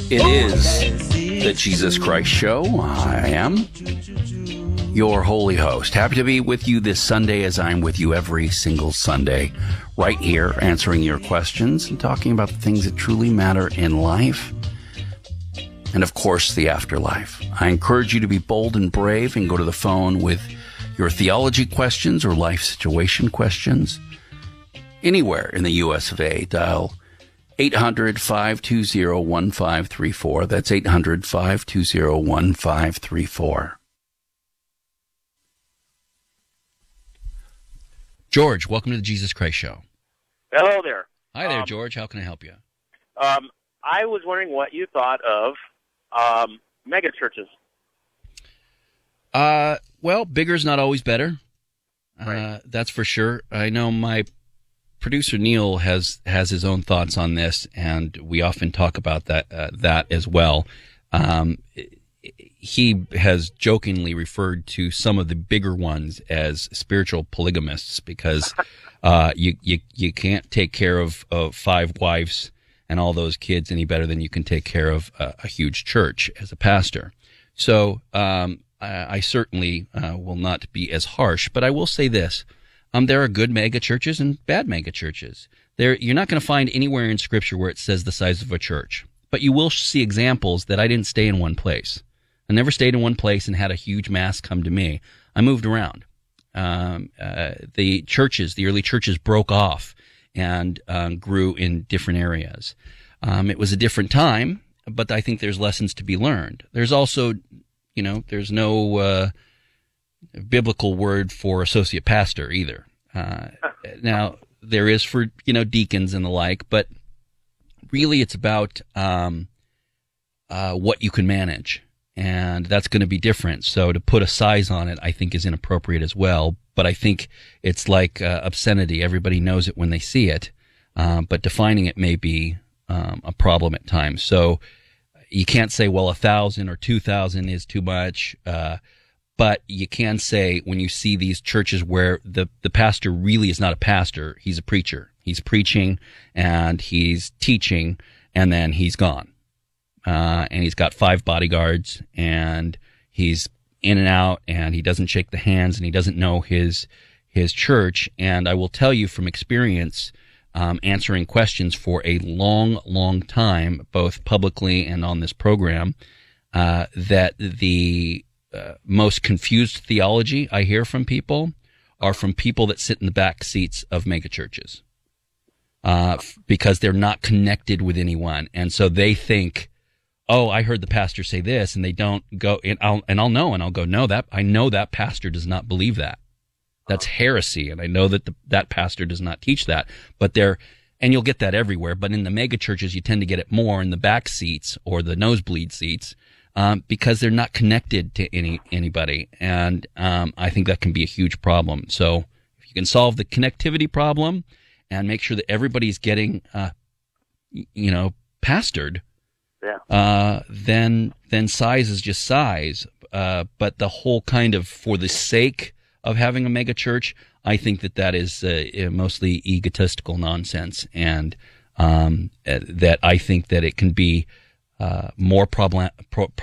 It is the Jesus Christ Show. I am your holy host. Happy to be with you this Sunday, as I'm with you every single Sunday, right here, answering your questions and talking about the things that truly matter in life and, of course, the afterlife. I encourage you to be bold and brave and go to the phone with your theology questions or life situation questions. Anywhere in the U.S. of A, dial 800-520-1534. That's 800-520-1534. George, welcome to the Jesus Christ Show. Hello there. Hi there, George. How can I help you? I was wondering what you thought of mega churches. Well, bigger's not always better. Right. That's for sure. I know my producer Neil has his own thoughts on this, and we often talk about that as well. He has jokingly referred to some of the bigger ones as spiritual polygamists because you can't take care of 5 wives and all those kids any better than you can take care of a huge church as a pastor. So I certainly will not be as harsh, but I will say this. There are good mega churches and bad mega churches. You're not going to find anywhere in Scripture where it says the size of a church, but you will see examples that I didn't stay in one place. I never stayed in one place and had a huge mass come to me. I moved around. The early churches broke off and grew in different areas. It was a different time, but I think there's lessons to be learned. There's also, there's no biblical word for associate pastor either. Now, there is for, deacons and the like, but really it's about what you can manage, and that's going to be different. So to put a size on it, I think, is inappropriate as well, but I think it's like obscenity. Everybody knows it when they see it, but defining it may be a problem at times. So you can't say, well, 1,000 or 2,000 is too much, but you can say when you see these churches where the pastor really is not a pastor, he's a preacher. He's preaching and he's teaching, and then he's gone. And he's got 5 bodyguards, and he's in and out, and he doesn't shake the hands, and he doesn't know his church. And I will tell you from experience, answering questions for a long, long time, both publicly and on this program, that the most confused theology I hear from people are from people that sit in the back seats of megachurches, because they're not connected with anyone, and so they think, "Oh, I heard the pastor say this," and they don't go. And I'll know, and I'll go, "No, I know that pastor does not believe that. That's heresy, and I know that that pastor does not teach that." But and you'll get that everywhere. But in the megachurches, you tend to get it more in the back seats or the nosebleed seats. Because they're not connected to anybody, and I think that can be a huge problem. So if you can solve the connectivity problem and make sure that everybody's getting, pastored, then size is just size. But the whole kind of for the sake of having a mega church, I think that is mostly egotistical nonsense, and that I think that it can be more problematic